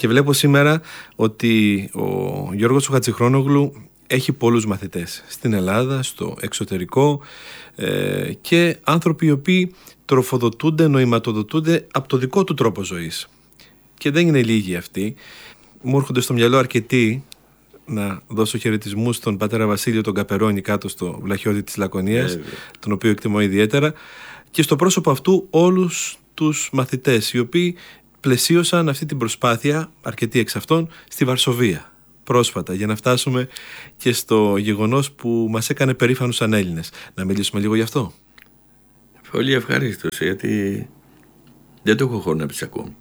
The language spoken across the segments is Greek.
Και βλέπω σήμερα ότι ο Γιώργος Χατζηχρόνογλου έχει πολλούς μαθητές στην Ελλάδα, στο εξωτερικό, και άνθρωποι οι οποίοι τροφοδοτούνται, νοηματοδοτούνται από το δικό του τρόπο ζωής. Και δεν είναι λίγοι αυτοί. Μου έρχονται στο μυαλό αρκετοί. Να δώσω χαιρετισμούς στον πατέρα Βασίλειο τον Καπερώνη κάτω στο Βλαχιώτη της Λακωνίας, τον οποίο εκτιμώ ιδιαίτερα, και στο πρόσωπο αυτού όλους τους μαθητές οι οποίοι πλαισίωσαν αυτή την προσπάθεια, αρκετοί εξ αυτών, στη Βαρσοβία πρόσφατα, για να φτάσουμε και στο γεγονός που μας έκανε περήφανους σαν Έλληνες. Να μιλήσουμε λίγο γι' αυτό. Πολύ ευχαρίστως, γιατί δεν το έχω χρόνο να πεις ακόμη.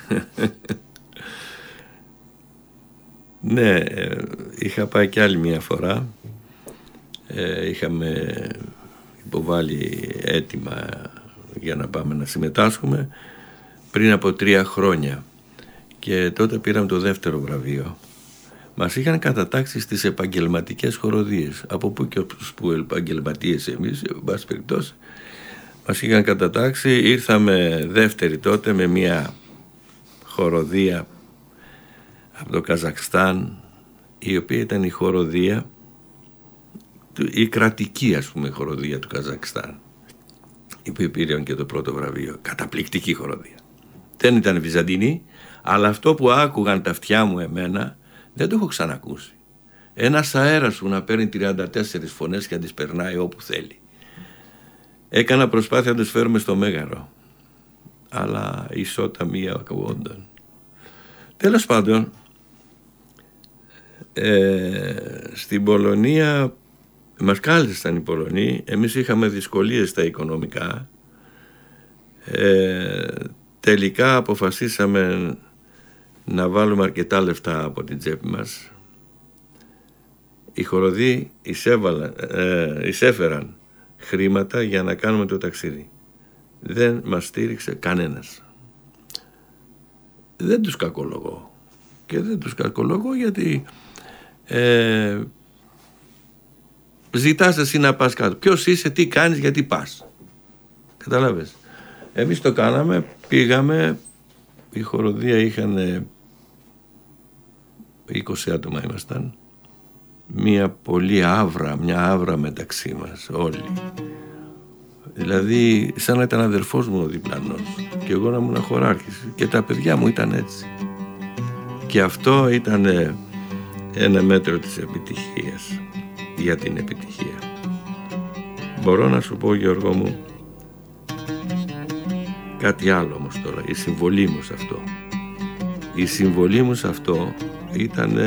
Ναι, είχα πάει κι άλλη μια φορά. Είχαμε υποβάλει αίτημα για να πάμε να συμμετάσχουμε πριν από 3 χρόνια, και τότε πήραμε το δεύτερο βραβείο. Μας είχαν κατατάξει στις επαγγελματικές χοροδίες, από πού και που επαγγελματίες εμείς, εν πάση περιπτώσει, μας είχαν κατατάξει. Ήρθαμε δεύτερη τότε με μια χοροδία από το Καζακστάν, η οποία ήταν η χοροδία, η κρατική ας πούμε χοροδία του Καζακστάν, η οποία πήρε και το πρώτο βραβείο. Καταπληκτική χοροδία. Δεν ήταν βυζαντινή, αλλά αυτό που άκουγαν τα αυτιά μου εμένα δεν το έχω ξανακούσει. Ένας αέρας που να παίρνει 34 φωνές και να τις περνάει όπου θέλει. Έκανα προσπάθεια να τους φέρουμε στο Μέγαρο, αλλά ισότα μία ακουγόνταν. Τέλος πάντων, στην Πολωνία μας κάλεσαν οι Πολωνοί. Εμείς είχαμε δυσκολίες στα οικονομικά. Τελικά αποφασίσαμε να βάλουμε αρκετά λεφτά από την τσέπη μας. Οι χοροδοί εισέφεραν χρήματα για να κάνουμε το ταξίδι. Δεν μας στήριξε κανένας. Δεν τους κακολογώ. Και δεν τους κακολογώ γιατί ζητάς εσύ να πας κάτω. Ποιος είσαι, τι κάνεις, γιατί πας. Καταλάβες. Εμείς το κάναμε, πήγαμε, η χοροδία είχαν 20 άτομα ήμασταν, μια άβρα μεταξύ μας όλοι. Δηλαδή σαν να ήταν αδερφός μου ο διπλανός και εγώ να ήμουν χωράρχης και τα παιδιά μου ήταν έτσι. Και αυτό ήταν ένα μέτρο της επιτυχίας, για την επιτυχία. Μπορώ να σου πω, Γιώργο μου, κάτι άλλο όμως τώρα, η συμβολή μου σε αυτό. Η συμβολή μου σε αυτό ήταν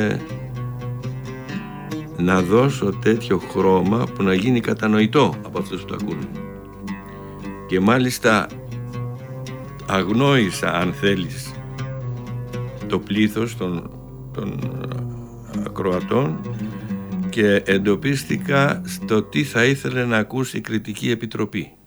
να δώσω τέτοιο χρώμα που να γίνει κατανοητό από αυτούς που το ακούνε. Και μάλιστα αγνόησα, αν θέλεις, το πλήθος των ακροατών και εντοπίστηκα στο τι θα ήθελε να ακούσει η Κριτική Επιτροπή.